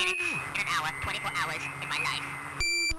minutes, in an hour, 24 hours in my life.